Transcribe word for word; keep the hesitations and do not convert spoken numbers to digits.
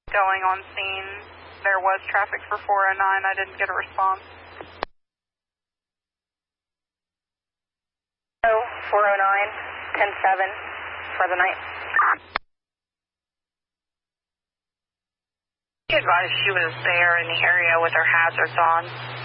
Going on scene, there was traffic for four oh nine. I didn't get a response. Oh, four oh nine, ten seven for the night. She advised she was there in the area with her hazards on.